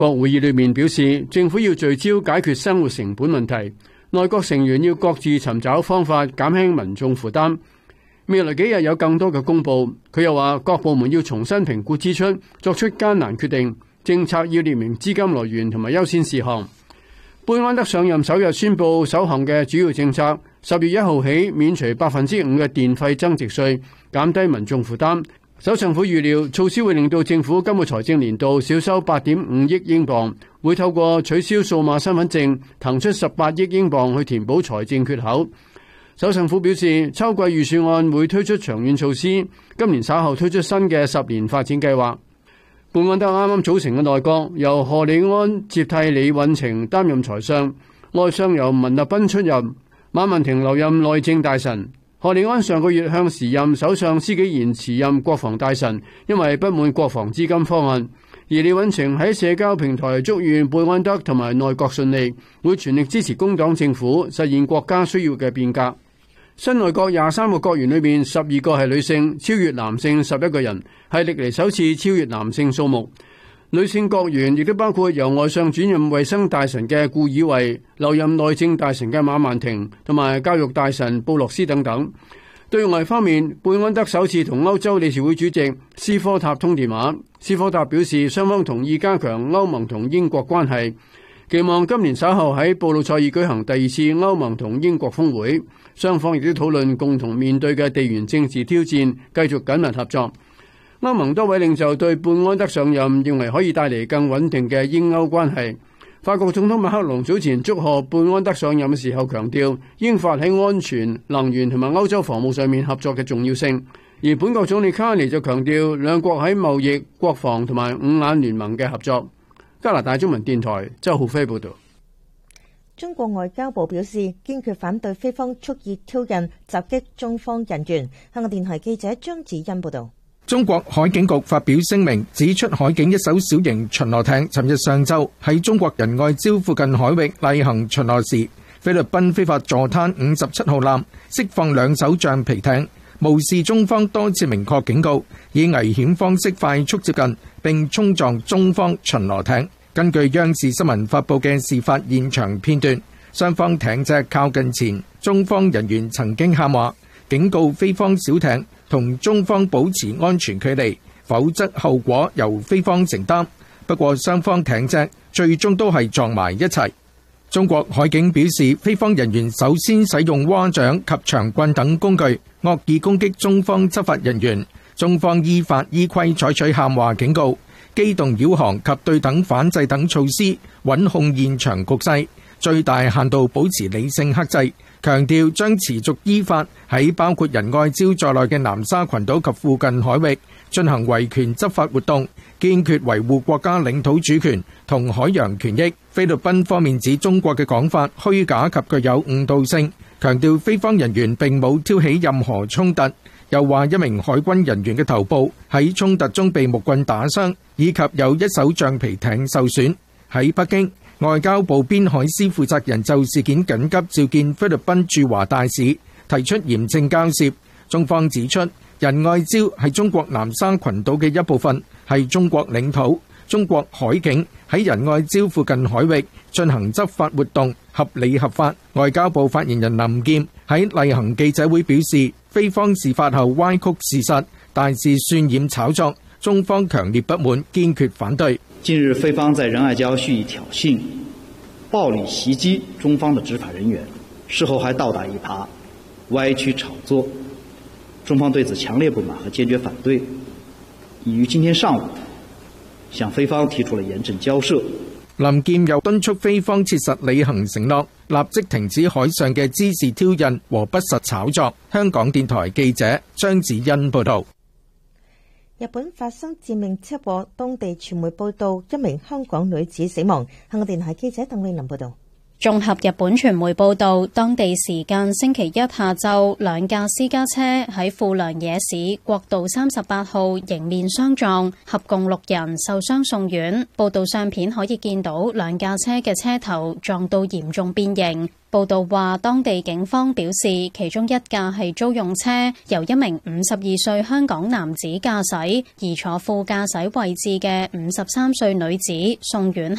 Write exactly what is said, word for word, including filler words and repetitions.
國會議裏面表示，政府要聚焦解決生活成本問題，內閣成員要各自尋找方法減輕民眾負擔。未來幾日有更多嘅公佈。佢又話，各部門要重新評估支出，作出艱難決定，政策要列明資金來源同埋優先事項。貝安德上任首日宣布首項嘅主要政策，十月一號起免除百分之五嘅電費增值稅，減低民眾負擔。首相府預料措施會令到政府今個財政年度少收八點五億英鎊，會透過取消數碼身份證騰出十八億英鎊去填補財政缺口。首相府表示，秋季預算案會推出長遠措施，今年稍後推出新嘅十年發展計劃。貝安德啱啱組成嘅內閣由賀里安接替李允晴擔任財相，外相由文立彬出任，馬文廷留任內政大臣。賀里安上個月向時任首相施紀賢辭任國防大臣，因為不滿國防資金方案。而李允晴喺社交平台祝願貝安德同埋內閣順利，會全力支持工黨政府實現國家需要嘅變革。新內閣廿三個閣員裏面，十二個係女性，超越男性十一個人，係歷嚟首次超越男性數目。女性閣員亦都包括由外相轉任衛生大臣嘅顧以慧、留任內政大臣嘅馬曼婷同埋教育大臣布洛斯等等。對外方面，貝安德首次同歐洲理事會主席斯科塔通電話，斯科塔表示雙方同意加強歐盟同英國關係，期望今年稍後喺布魯塞爾舉行第二次歐盟同英國峰會，雙方亦都討論共同面對嘅地緣政治挑戰，繼續緊密合作。歐盟多位領袖對貝安德上任認為可以帶嚟更穩定嘅英歐關係。法國總統馬克龍早前祝賀貝安德上任嘅時候強調，英法喺安全、能源同埋歐洲防務上面合作嘅重要性。而本國總理卡尼就強調兩國喺貿易、國防同埋五眼聯盟嘅合作。加拿大中文電台周浩飛報道。 中國外交部表示堅決反對非方蓄意挑釁襲擊中方人員。香港電台記者張子欣報道。 中國海警局發表聲明，指出海警一艘小型巡邏艇尋日上晝喺中國仁愛礁附近海域例行巡邏時，菲律賓非法坐灘五十七號艦釋放兩艘橡皮艇，無視中方多次明確警告，以危險方式快速接近並衝撞中方巡邏艇。根據央視新聞發佈嘅事發現場片段，雙方艇隻靠近前，中方人員曾經喊話，警告菲方小艇同中方保持安全距離，否則後果由菲方承擔。不過雙方艇隻最終都係撞埋一齊。中國海警表示，菲方人員首先使用蛙掌及長棍等工具惡意攻擊中方執法人員，中方依法依規採取喊話警告、機動擾航及對等反制等措施，穩控現場局勢，最大限度保持理性克制。強調將持續依法喺包括仁愛礁在內嘅南沙群島及附近海域進行維權執法活動，堅決維護國家領土主權同海洋權益。菲律賓方面指中國嘅講法虛假及具有誤導性，強調菲方人員並冇挑起任何衝突，又話一名海軍人員嘅頭部喺衝突中被木棍打傷，以及有一艘橡皮艇受損。喺北京，外交部邊海司負責人就事件緊急召見菲律賓駐華大使，提出嚴正交涉。中方指出，仁愛礁係中國南沙群島嘅一部分，係中國領土。中國海警喺仁愛礁附近海域進行執法活動，合理合法。外交部發言人林劍喺例行記者會表示，菲方事發後歪曲事實，大肆渲染炒作，中方強烈不滿，堅決反對。 近日，菲方在仁愛礁蓄意挑釁、暴力襲擊中方的執法人員，事後還倒打一耙、歪曲炒作，中方對此強烈不滿和堅決反對，已於今天上午向菲方提出了嚴正交涉。 林劍又敦促菲方切實履行承諾，立即停止海上嘅滋事挑釁和不實炒作。香港電台記者張子欣報道。 日本發生致命車禍，當地傳媒報道一名香港女子死亡。香港電台記者鄧永林報道。 綜合日本傳媒報道，當地時間星期一下晝，兩架私家車喺富良野市國道三十八號迎面相撞，合共六人受傷送院。報道相片可以見到兩架車嘅車頭撞到嚴重變形。報道話，當地警方表示，其中一架係租用車，由一名五十二歲香港男子駕駛，而坐副駕駛位置嘅五十三歲女子送院